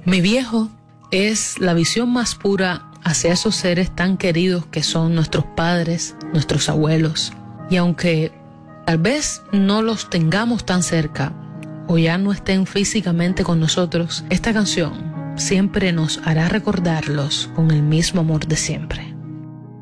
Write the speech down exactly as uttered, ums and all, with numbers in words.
Mi viejo es la visión más pura hacia esos seres tan queridos que son nuestros padres, nuestros abuelos. Y aunque tal vez no los tengamos tan cerca o ya no estén físicamente con nosotros, esta canción siempre nos hará recordarlos con el mismo amor de siempre.